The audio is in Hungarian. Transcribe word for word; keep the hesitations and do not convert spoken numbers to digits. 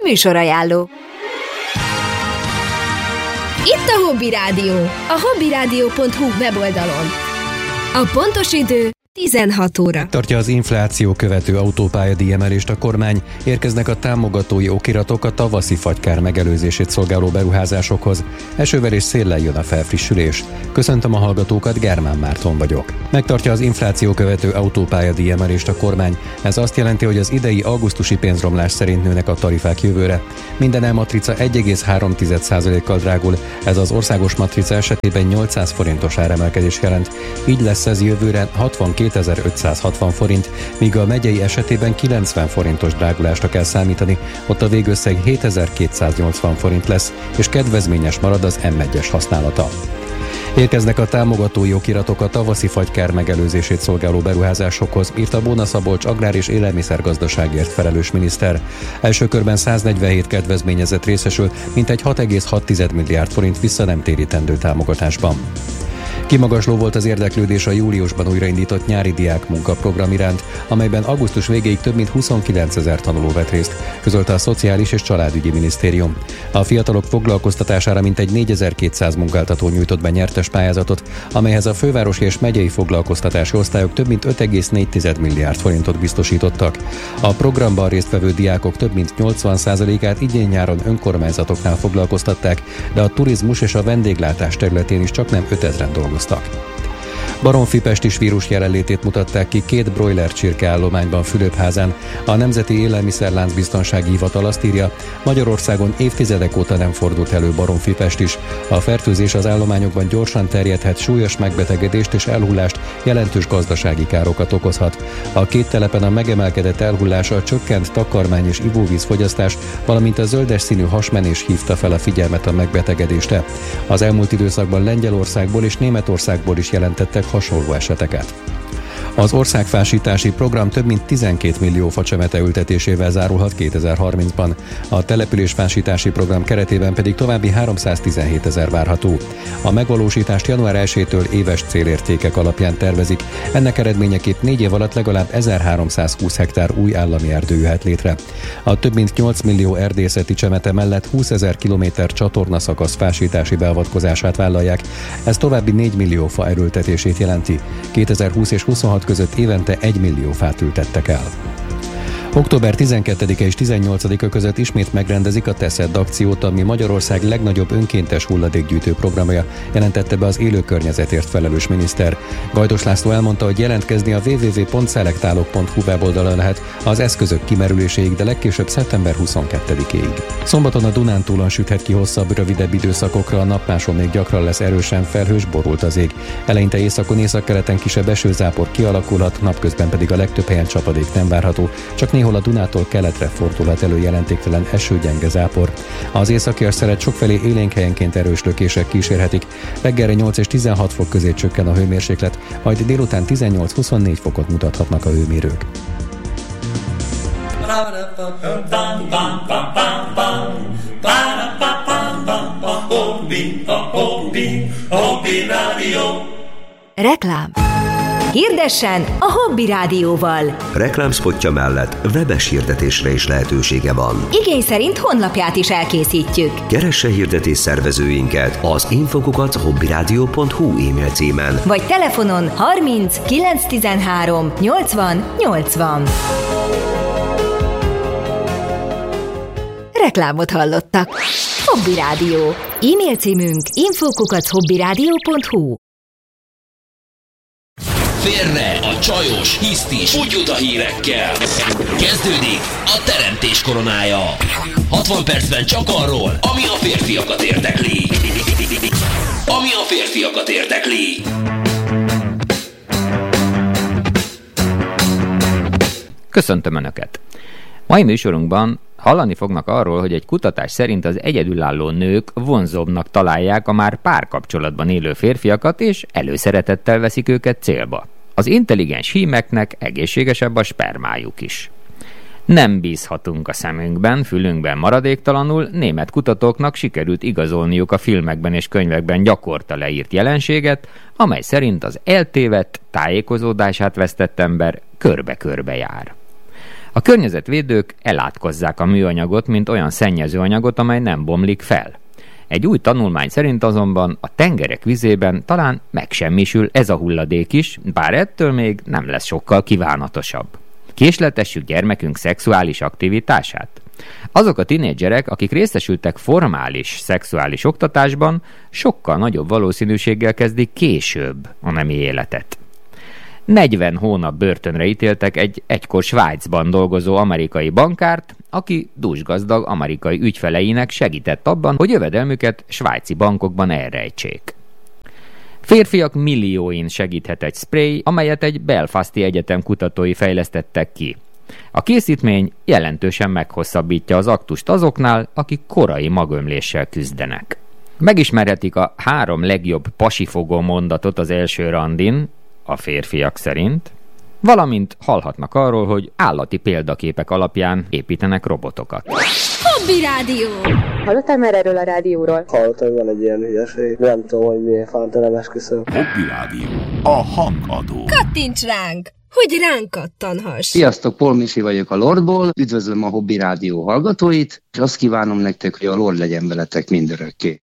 Műsorajánló. Itt a Hobby Rádió, a hobbyradio pont hu weboldalon. A pontos idő tizenhat óra. Tartja az infláció követő autópályadíj emelést a kormány, érkeznek a támogatói okiratok a tavaszi fagykár megelőzését szolgáló beruházásokhoz. Esővel és széllel jön a felfrissülés. Köszöntöm a hallgatókat, Germán Márton vagyok. Megtartja az infláció követő autópályadíj emelést a kormány. Ez azt jelenti, hogy az idei augusztusi pénzromlás szerint nőnek a tarifák jövőre. Minden elmatrica egy egész három százalékkal drágul, ez az országos matrica esetében nyolcszáz forintos áremelkedés jelent. Így lesz ez jövőre hatvankétezer-ötszázhatvan forint, míg a megyei esetében kilencven forintos drágulásra kell számítani, ott a végösszeg hétezer-kétszáznyolcvan forint lesz, és kedvezményes marad az em egyes használata. Érkeznek a támogatói okiratok a tavaszi fagykár megelőzését szolgáló beruházásokhoz, írta Bóna Szabolcs agrár- és élelmiszergazdaságért felelős miniszter. Első körben száznegyvenhét kedvezményezett részesül, mintegy hat egész hat milliárd forint vissza nem térítendő támogatásban. Kimagasló volt az érdeklődés a júliusban újraindított nyári diák munkaprogram iránt, amelyben augusztus végéig több mint huszonkilencezer tanuló vett részt, közölte a Szociális és Családügyi Minisztérium. A fiatalok foglalkoztatására mintegy négyezer-kétszáz munkáltató nyújtott be nyertes pályázatot, amelyhez a fővárosi és megyei foglalkoztatási osztályok több mint öt egész négy milliárd forintot biztosítottak. A programban résztvevő diákok több mint nyolcvan százalékát idén-nyáron önkormányzatoknál foglalkoztatták, de a turizmus és a vendéglátás területén is csaknem ötezren dolgoztak. Baromfipestis vírus jelenlétét mutatták ki két broiler csirkeállományban Fülöpházán. A Nemzeti Élelmiszerlánc Biztonsági Hivatal azt írja, Magyarországon évtizedek óta nem fordult elő baromfipestis. A fertőzés az állományokban gyorsan terjedhet, súlyos megbetegedést és elhullást, jelentős gazdasági károkat okozhat. A két telepen a megemelkedett elhullása, csökkent takarmány és ivóvíz fogyasztás, valamint a zöldes színű hasmenés hívta fel a figyelmet a megbetegedésre. Az elmúlt időszakban Lengyelországból és Németországból is jelentettek hasonló eseteket. Az országfásítási program több mint tizenkét millió facsemete ültetésével zárulhat kétezer-harmincban. A településfásítási program keretében pedig további háromszáztizenhét ezer várható. A megvalósítást január elsejétől éves célértékek alapján tervezik. Ennek eredményeképp négy év alatt legalább ezerháromszázhúsz hektár új állami erdő jöhet létre. A több mint nyolc millió erdészeti csemete mellett húszezer kilométer csatornaszakasz fásítási beavatkozását vállalják. Ez további négy millió fa erőltetését jelenti. kétezer-húsz és huszonhat között évente egy millió fát ültettek el. október tizenkettedike és tizennyolcadika között ismét megrendezik a Teszed akciót, ami Magyarország legnagyobb önkéntes hulladékgyűjtő programja, jelentette be az élő környezetért felelős miniszter. Gajdos László elmondta, hogy jelentkezni a double-u double-u double-u pont szelektálok pont hu weboldalon lehet az eszközök kimerüléséig, de legkésőbb szeptember huszonkettedikéig. Szombaton a Dunántúlon süthet ki hosszabb, rövidebb időszakokra, a nap máson még gyakran lesz erősen felhős, borult az ég. Eleinte északon, északkeleten kisebb esőzápor kialakulhat, napközben pedig a legtöbb helyen csapadék nem várható, csak néhol a Dunától keletre fordulhat elő jelentéktelen esőgyenge zápor. Az északi szeret sokfelé élénk helyenként erős lökések kísérhetik. Reggelre nyolc és tizenhat fok közé csökken a hőmérséklet, majd délután tizennyolc-huszonnégy fokot mutathatnak a hőmérők. Reklám. Hirdessen a Hobby Rádióval. Reklámspotja mellett webes hirdetésre is lehetősége van. Igény szerint honlapját is elkészítjük. Keresse hirdetés szervezőinket az infokukat hobbyradio pont hu e-mail címen. Vagy telefonon harminc kilencszáztizenhárom nyolcvan nyolcvan. Reklámot hallottak. Hobby Rádió. E-mail címünk infokukat hobbyradio pont hu. Félre a csajos, hisztis, úgyuta hírekkel. Kezdődik a teremtés koronája. hatvan percben csak arról, ami a férfiakat érdekli. Ami a férfiakat érdekli. Köszöntöm Önöket! Mai műsorunkban hallani fognak arról, hogy egy kutatás szerint az egyedülálló nők vonzóbbnak találják a már párkapcsolatban élő férfiakat, és előszeretettel veszik őket célba. Az intelligens hímeknek egészségesebb a spermájuk is. Nem bízhatunk a szemünkben, fülünkben maradéktalanul, német kutatóknak sikerült igazolniuk a filmekben és könyvekben gyakorta leírt jelenséget, amely szerint az eltévedt, tájékozódását vesztett ember körbe-körbe jár. A környezetvédők elátkozzák a műanyagot, mint olyan szennyező anyagot, amely nem bomlik fel. Egy új tanulmány szerint azonban a tengerek vizében talán megsemmisül ez a hulladék is, bár ettől még nem lesz sokkal kívánatosabb. Késletessük gyermekünk szexuális aktivitását? Azok a tinédzserek, akik részesültek formális szexuális oktatásban, sokkal nagyobb valószínűséggel kezdik később a nemi életet. negyven hónap börtönre ítéltek egy egykor Svájcban dolgozó amerikai bankárt, aki dúsgazdag amerikai ügyfeleinek segített abban, hogy jövedelmüket svájci bankokban elrejtsék. Férfiak millióin segíthet egy spray, amelyet egy belfasti egyetem kutatói fejlesztettek ki. A készítmény jelentősen meghosszabbítja az aktust azoknál, akik korai magömléssel küzdenek. Megismerhetik a három legjobb pasifogó mondatot az első randin, a férfiak szerint, valamint hallhatnak arról, hogy állati példaképek alapján építenek robotokat. Hobby Rádió! Hallottál már erről a rádióról? Hallottam, van egy ilyen hülyeség. Nem tudom, hogy miért fánt, nem esküszöm. Hobby Rádió. A hangadó. Kattints ránk, hogy ránk kattanhass! Sziasztok, Paul Misi vagyok a Lordból. Üdvözlöm a Hobby Rádió hallgatóit, és azt kívánom nektek, hogy a Lord legyen veletek mindörökké.